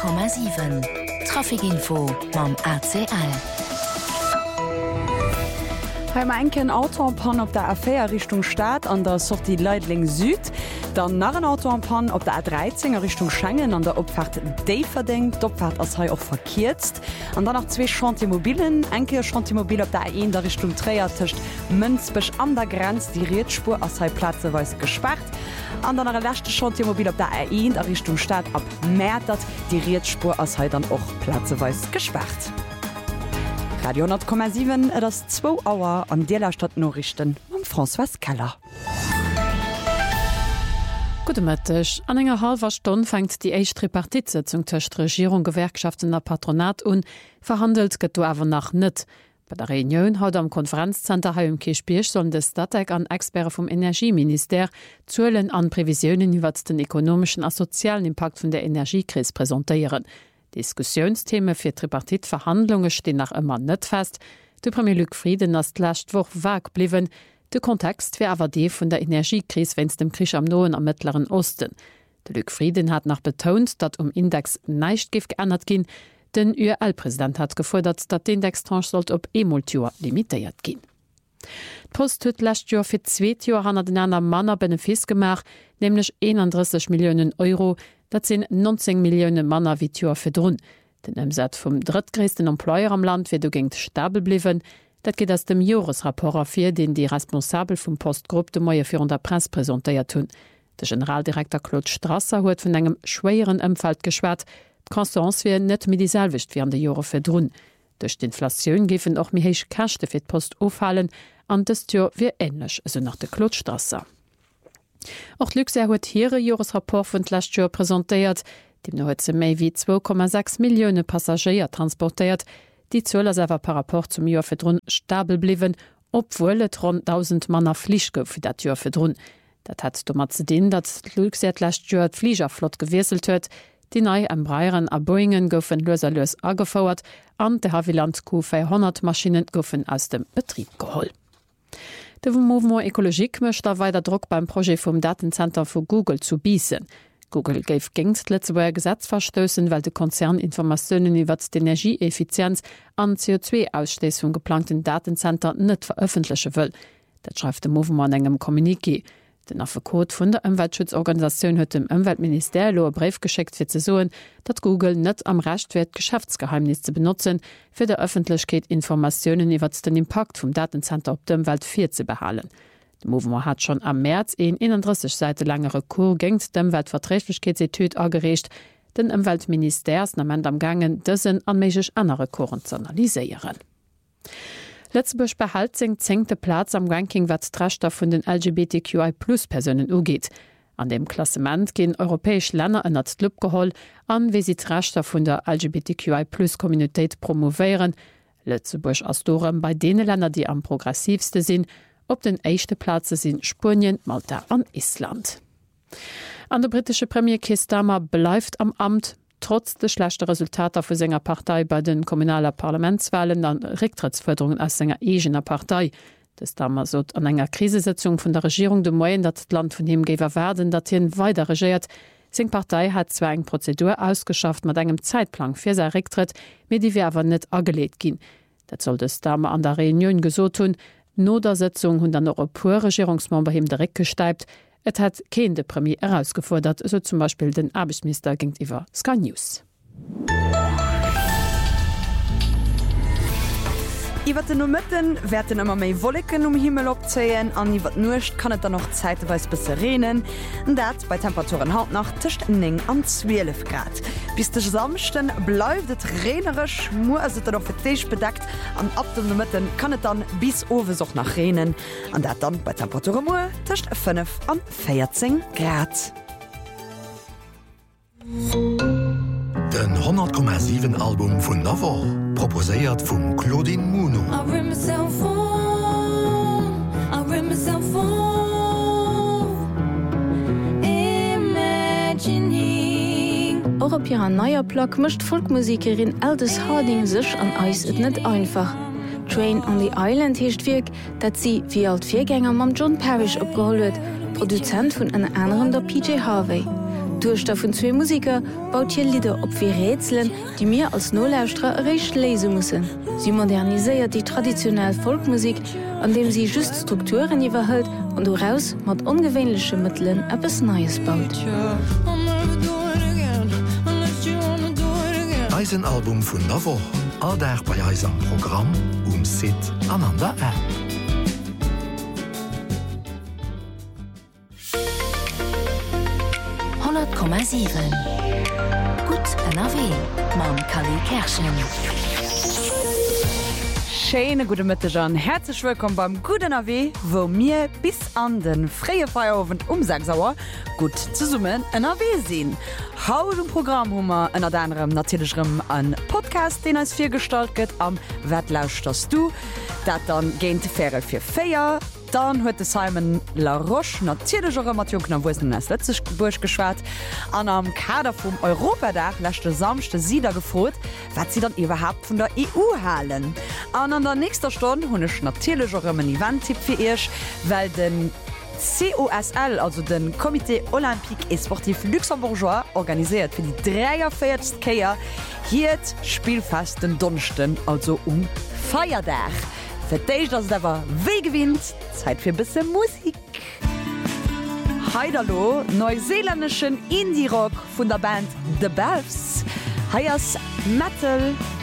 100,7 Trafikinfo mam ACL. Heim enken Autopan op der A4 Richtung Stadt an der Sortie Leidling Süd, dann nach een Autopan op der A13 Richtung Schengen an der Opfahrt Deverding, d'Opfahrt as hai auch verkehrt. An dann nach 2 Chantimobilen, enke Chantimobil op der A1 der Richtung Träertischcht Münzbech an der Grenz die Rietspur as hai Platzeweis gesperrt. An der lechte Chantimobil op der A1 der Richtung Stadt ab Mätert die Rietspur as hai dann auch Platzeweis gesperrt. Radio 100,7 das 2 Auer an der Stadt Norrichten am François Keller. Gutech an enger halber Stunde fängt die Eich Tripartitsitzung zwischen Regierung, Gewerkschaften und Patronat un, verhandelt gëtt awer nach net. Bei der Reunion haut am Konferenzzenter Haum Kirchbierch sollen de Stadtdeck an Experte vom Energieminister Zuelen an Prävisionen iwwer den ökonomischen a sozialen Impact vun der Energiekrise präsentieren. Diskussionsthemen fir Tripartitverhandlungen stehen nach immer net fest. De Premier Luc Frieden as d'Lächtwoch vag bliwen. De Kontext fir awer de vun der Energiekrise wenns dem Krisch am Noen am Mittleren Osten. De Luc Frieden hat nach betont, dat Index neicht gif geändert gin. Den URL-Präsident hat gefordert, dat d'Indextranche sollt op Emultur limitiert gin. Post huet lächt Joer fir 2 Joer han den aner Manner Benefis gemach, nämlich 31 Millionen Euro. Dat sinn 19 Millioune Manner wie Joer firdrun. Den Emsat vum drittgréessten Employer am Land fir du géint stabel bliwen. Dat geht ass dem Joresrapport fir, den die Responsabel vum Postgruppe de Moier fir der Presse präsentéiert hunn. De Generaldirektor Claude Strasser huet vun engem schwéieren Ëmfeld geschwert, d'Croissance wie net mit dieselwicht wie an de Jore firdrun. Durch d'Inflatioun gifen och mi héich Kächte fir d'Post ofhalen, an des Joer wie ennlech eso nach de Claude Strasser. Och Luxer huet hire Joresrapport vun d'Lächtjoer präsentéiert, dem no huet ze méi wie 2,6 Millioune Passagier transportéiert, die Zöller sewer par rapport zum Joer firdrun stabel bliwen, obwohl et rund 1000 Manner Flich gouf fir dat Joer firdrun. Dat hat do mat ze din, dat Luxer d'Lächtjoer d'Fliegerflott gewieselt huet, die nei am Breieren a Boingen goufen loserlos agefauert, an de Haviland Q400 Maschinen goufen aus dem Betrieb geholl. De Movement Ökologik mëcht da weiter Druck beim Projekt vom Datencenter vu Google zu biessen. Google geif gingst letzteer Gesetz verstößen, weil de Konzern Informationen iwwer d'Energieeffizienz an CO2-Ausstoß vum geplanten Datencenter net veröffentliche wëll. Dat schreibt de Movement engem Kommuniqué. Den Affekot vun der Umweltschutzorganisation huet dem Umweltminister lo Brief geschickt fir ze soen, dat Google net am Recht wird Geschäftsgeheimnis zu benutzen, fir der Öffentlichkeit Informationen iwwer den Impact vom Datencenter op dem Welt 4 zu behalen. De Movement hat schon am März 31 Seite langere Kur gengt dem Weltverträglichkeitsetüd agerecht, den Umweltministers amend am gangen dëssen anmeigch andere Kuren zu analyseieren. Letzteburg behalt seg 10. Platz am Ranking wat d'Rechter vun den LGBTQI+-Personen ugeet. An dem Klassement ginn europäesch Länner ënner d'Lupp geholl, an wie sie d'Rechter vun der LGBTQI+-Communitéit promoveieren. Letzteburg ass dorem bei dee Länner, die am progressivste sinn, op den éischte Plaze sinn Spurien, Malta an Island. An der britische Premier Keir Starmer bleift am Amt. Trotz de schlechte Resultater vu senger Partei bei den kommunaler Parlamentswahlen an Rücktrittsforderungen aus senger egener Partei. Das damals so an enger Krisesetzung von der Regierung de Moyen, dat d Land vun hem gewer werden, dat hien weiter regiert. Seng Partei hat zwar eng Prozedur ausgeschafft mat engem Zeitplan fir se Rücktritt, mit die werwer net ageleet gin. Dat soll des Dame an der Reunion gesot hun, no der Setzung hun an Regierungsmember hem direkt gesteipt. Et hat kein de Premier herausgefordert, so zum Beispiel den Arbeitsminister gegenüber Sky News. Iwer den Nomëtten werden ëmmer méi Wolleken Himmel opzeien, an iwwer nucht kann et dann noch zeitweis bisse renen, dat bei Temperaturen haut nach tischcht 9 an 12 Grad. Bis de samsten bleibt et renerisch, mu as et auf Teich bedeckt, an ab den Nomëtten kann et dann bis oversoch nach renen, an dat dann bei Temperaturen mu tischcht 5 an 14 Grad. Den 100,7 Album vun Navarre, proposéiert vum Claudine Muno. Auch op ihrer neuer Plaque mischt Folkmusikerin Aldous Harding sich an Eis et net einfach. Train on the Island hecht wirk, dat sie wie alt Viergänger mam John Parrish opgeholt, Produzent vun en anderen der PJ Harvey. Durchstoff von 2 Musiker baut hier Lieder op wie Rätseln, die mir als Nolaustra recht lesen müssen. Sie modernisiert die traditionelle Folkmusik, an dem sie just Strukturen überhält und daraus mit ungewöhnlichen Mitteln etwas Neues baut. Eisen Album vun Navo, all der bei Eis am Programm Sit an an der App. Gut NRW Mam Kali Kerschen. Schöne gute Mittag an herzlich willkommen beim Guten NRW, wo mir bis an den freie Feierabend um 6 Uhr gut zu summen NRW sehen. Haut im Programm Hummer en anderem natürlichem an Podcast, den als 4 gestaltet am Wettlauscht du, dat dann gehen faire für Feier. Dann huet Simon La Roche natierlecher Matjokner Wussen ass Lettzeburg geschwert. An am Kader vum Europadach lächte samchte Sieder gefrot, wat sie dann überhaupt vun der EU halen. An der nächster Stunde hunnech natierlecherëmmen Eventtipp fir Isch, weil den COSL, also den Comité Olympique et Sportif Luxembourgeois, organisiert fir die 43. Keier hiet Spielfest den Donchten, also Feierdach. Verdeich dass dawer weh gewinnt, Zeit für bisse Musik. Heiderlo, neuseeländischen Indie-Rock von der Band The Belfs, Heiers Metal